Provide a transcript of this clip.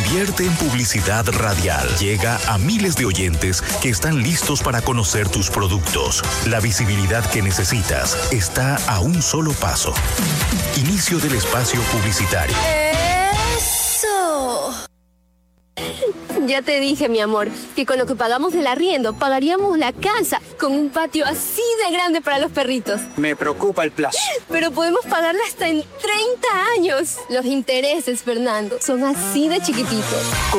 convierte en publicidad radial. Llega a miles de oyentes que están listos para conocer tus productos. La visibilidad que necesitas está a un solo paso. Inicio del espacio publicitario. ¡Eso! Ya te dije, mi amor, que con lo que pagamos del arriendo, pagaríamos la casa con un patio así de grande para los perritos. Me preocupa el plazo. Pero podemos pagarla hasta en 30 años. Los intereses, Fernando, son así de chiquititos.